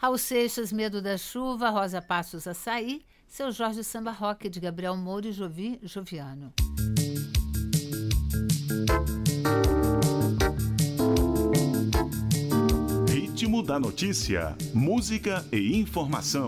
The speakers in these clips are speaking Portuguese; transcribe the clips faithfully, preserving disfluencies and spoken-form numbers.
Raul Seixas, Medo da Chuva, Rosa Passos, Açaí, Seu Jorge, Samba Rock, de Gabriel Moura e Jovi Joviano. Ritmo da notícia, música e informação.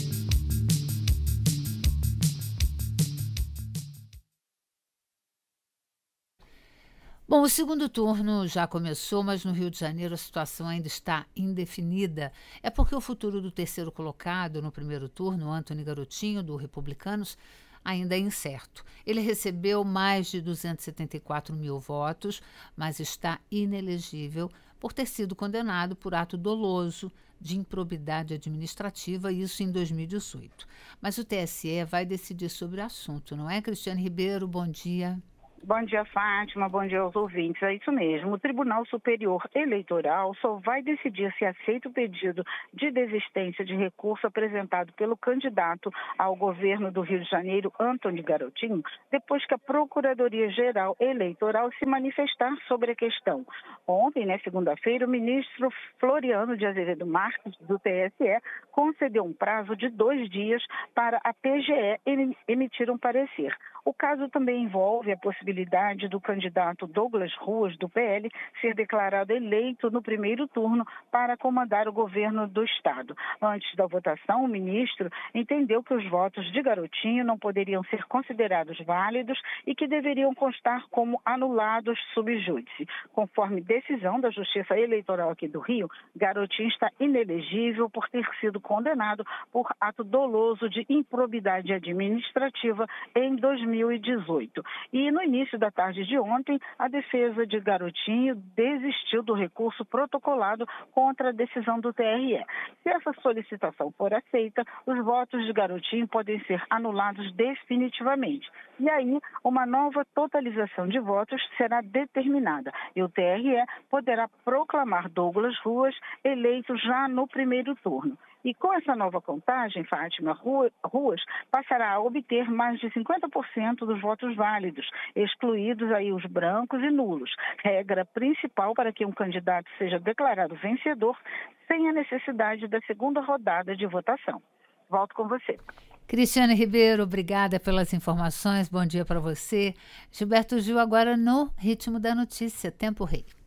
Bom, o segundo turno já começou, mas no Rio de Janeiro a situação ainda está indefinida. É porque o futuro do terceiro colocado no primeiro turno, Antony Garotinho, do Republicanos, ainda é incerto. Ele recebeu mais de duzentos e setenta e quatro mil votos, mas está inelegível por ter sido condenado por ato doloso de improbidade administrativa, isso em dois mil e dezoito. Mas o T S E vai decidir sobre o assunto, não é, Cristiane Ribeiro? Bom dia. Bom dia, Fátima. Bom dia aos ouvintes. É isso mesmo. O Tribunal Superior Eleitoral só vai decidir se aceita o pedido de desistência de recurso apresentado pelo candidato ao governo do Rio de Janeiro, Antony Garotinho, depois que a Procuradoria-Geral Eleitoral se manifestar sobre a questão. Ontem, né, segunda-feira, o ministro Floriano de Azevedo Marques, do T S E, concedeu um prazo de dois dias para a P G E emitir um parecer. O caso também envolve a possibilidade do candidato Douglas Ruas, do P L, ser declarado eleito no primeiro turno para comandar o governo do Estado. Antes da votação, o ministro entendeu que os votos de Garotinho não poderiam ser considerados válidos e que deveriam constar como anulados sub júdice. Conforme decisão da Justiça Eleitoral aqui do Rio, Garotinho está inelegível por ter sido condenado por ato doloso de improbidade administrativa em dois mil e dezoito. E no início da tarde de ontem, a defesa de Garotinho desistiu do recurso protocolado contra a decisão do T R E. Se essa solicitação for aceita, os votos de Garotinho podem ser anulados definitivamente. E aí, uma nova totalização de votos será determinada. E o T R E poderá proclamar Douglas Ruas eleito já no primeiro turno. E com essa nova contagem, Fátima, Ruas passará a obter mais de cinquenta por cento dos votos válidos, excluídos aí os brancos e nulos. Regra principal para que um candidato seja declarado vencedor sem a necessidade da segunda rodada de votação. Volto com você. Cristiane Ribeiro, obrigada pelas informações. Bom dia para você. Gilberto Gil agora no Ritmo da Notícia, Tempo Rei.